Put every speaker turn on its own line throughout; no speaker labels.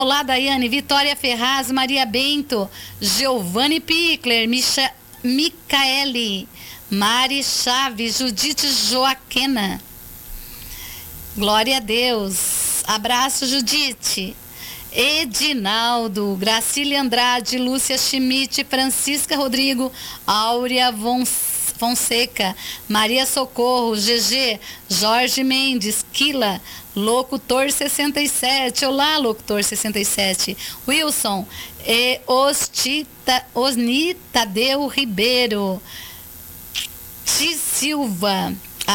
Olá, Daiane, Vitória Ferraz, Maria Bento, Giovanni Pickler, Micaele, Mari Chaves, Judite Joaquena. Glória a Deus. Abraço, Judite. Edinaldo, Gracília Andrade, Lúcia Schmidt, Francisca Rodrigo, Áurea Fonseca, Maria Socorro, GG, Jorge Mendes, Quila, Locutor 67, olá Locutor 67, Wilson, Osni Tadeu Ribeiro, Ti Silva,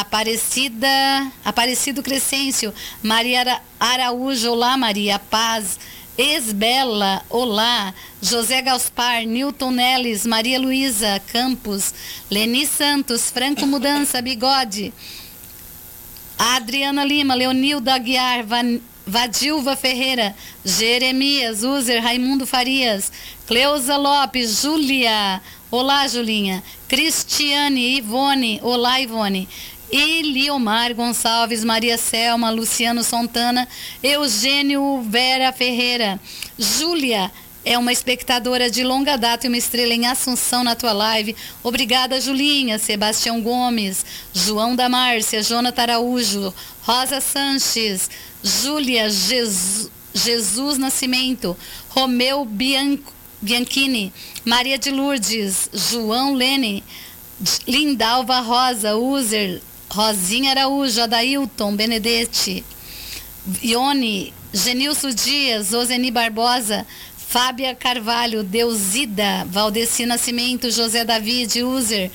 Aparecido Crescêncio, Maria Araújo, olá Maria Paz, Esbela, olá, José Gaspar, Newton Neles, Maria Luísa Campos, Leni Santos, Franco Mudança, Bigode, Adriana Lima, Leonilda Aguiar, Vadilva Ferreira, Jeremias, Uzer, Raimundo Farias, Cleusa Lopes, Júlia, olá Julinha, Cristiane, Ivone, olá Ivone, Eliomar Gonçalves, Maria Selma, Luciano Sontana, Eugênio Vera Ferreira, Júlia é uma espectadora de longa data e uma estrela em Assunção na tua live. Obrigada, Julinha. Sebastião Gomes, João da Márcia, Jonathan Araújo, Rosa Sanches, Júlia Jesus Nascimento, Romeu Bianchini, Maria de Lourdes, João Lene, Lindalva Rosa, Uzer, Rosinha Araújo, Adailton Benedetti, Ione, Genilson Dias, Oseni Barbosa, Fábia Carvalho, Deusida, Valdeci Nascimento, José David, Uzer,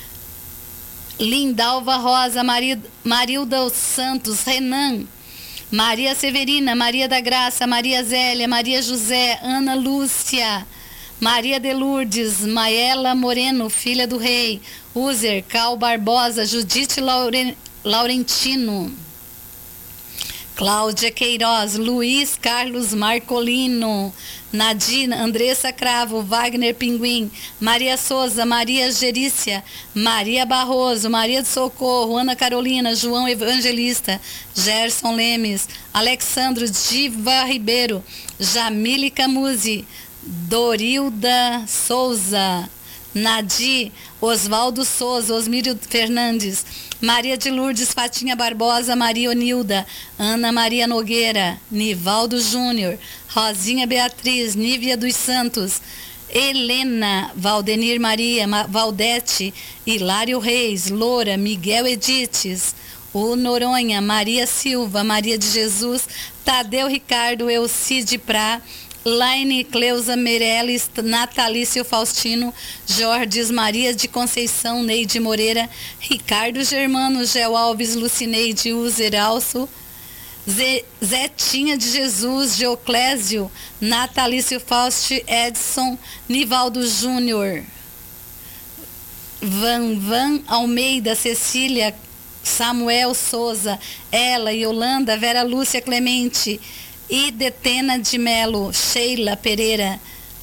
Lindalva Rosa, Marilda Santos, Renan, Maria Severina, Maria da Graça, Maria Zélia, Maria José, Ana Lúcia, Maria de Lourdes, Maela Moreno, filha do rei, Uzer, Cal Barbosa, Judite Laurentino, Cláudia Queiroz, Luiz Carlos Marcolino, Nadina, Andressa Cravo, Wagner Pinguim, Maria Souza, Maria Gerícia, Maria Barroso, Maria do Socorro, Ana Carolina, João Evangelista, Gerson Lemes, Alexandro Diva Ribeiro, Jamile Camuzzi, Dorilda Souza, Nadi, Oswaldo Souza, Osmírio Fernandes, Maria de Lourdes, Fatinha Barbosa, Maria Onilda, Ana Maria Nogueira, Nivaldo Júnior, Rosinha Beatriz, Nívia dos Santos, Helena, Valdenir Maria, Valdete, Hilário Reis, Loura, Miguel Edites, o Noronha, Maria Silva, Maria de Jesus, Tadeu Ricardo, Elcide Prá, Laine Cleusa Meirelles, Natalício Faustino, Jordes Maria de Conceição, Neide Moreira, Ricardo Germano, Gel Alves, Lucineide Uzer Alço, Zetinha de Jesus, Geoclésio, Natalício Fausti, Edson, Nivaldo Júnior, Van Almeida, Cecília, Samuel Souza, Ela, Yolanda, Vera Lúcia Clemente, Idetena de Melo, Sheila Pereira,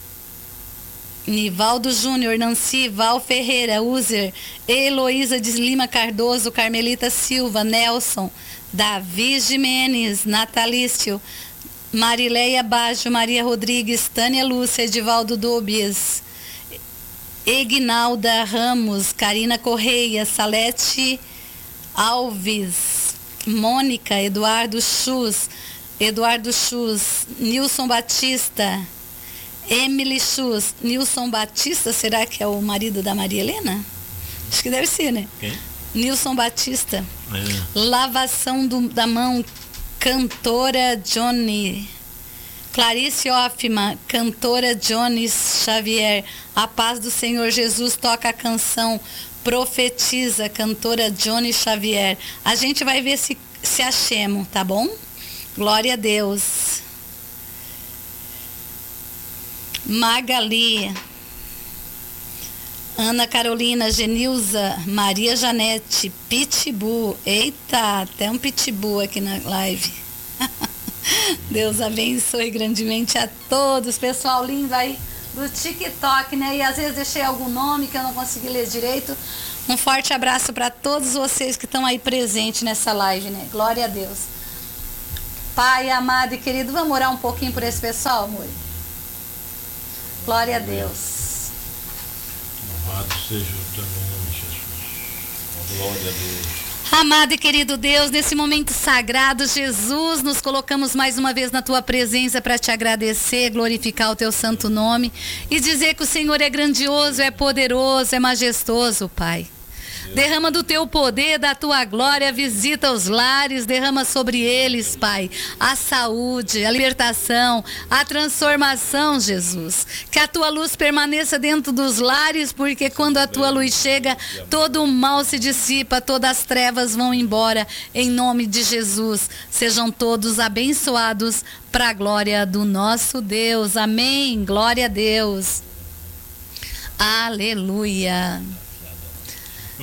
Nivaldo Júnior, Nancy, Val Ferreira, Uzer, Heloísa de Lima Cardoso, Carmelita Silva, Nelson, Davi Jimenez, Natalício, Marileia Baggio, Maria Rodrigues, Tânia Lúcia, Edivaldo Dobias, Egnalda Ramos, Karina Correia, Salete Alves, Mônica, Eduardo Chus, Nilson Batista, Emily Chus, Nilson Batista, será que é o marido da Maria Helena? Acho que deve ser, né?
Quem?
Nilson Batista. Lavação da mão, cantora Johnny. Clarice Hoffman, cantora Johnny Xavier. A paz do Senhor Jesus, toca a canção Profetiza, cantora Johnny Xavier. A gente vai ver se achemos, tá bom? Glória a Deus. Magali, Ana Carolina, Genilza, Maria Janete, Pitbull. Eita, até um Pitbull aqui na live. Deus abençoe grandemente a todos. Pessoal lindo aí do TikTok, né? E às vezes deixei algum nome que eu não consegui ler direito. Um forte abraço para todos vocês que estão aí presentes nessa live, né? Glória a Deus. Pai amado e querido, vamos orar um pouquinho por esse pessoal, amor? Glória a Deus.
Louvado seja o teu nome, Jesus. Glória a Deus.
Amado e querido Deus, nesse momento sagrado, Jesus, nos colocamos mais uma vez na tua presença para te agradecer, glorificar o teu santo nome e dizer que o Senhor é grandioso, é poderoso, é majestoso, Pai. Derrama do teu poder, da tua glória, visita os lares, derrama sobre eles, Pai, a saúde, a libertação, a transformação, Jesus. Que a tua luz permaneça dentro dos lares, porque quando a tua luz chega, todo o mal se dissipa, todas as trevas vão embora, em nome de Jesus. Sejam todos abençoados para a glória do nosso Deus. Amém. Glória a Deus. Aleluia.